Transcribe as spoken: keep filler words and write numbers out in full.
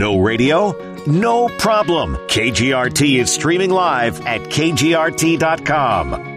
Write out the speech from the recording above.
No radio? No problem. K G R T is streaming live at K G R T dot com.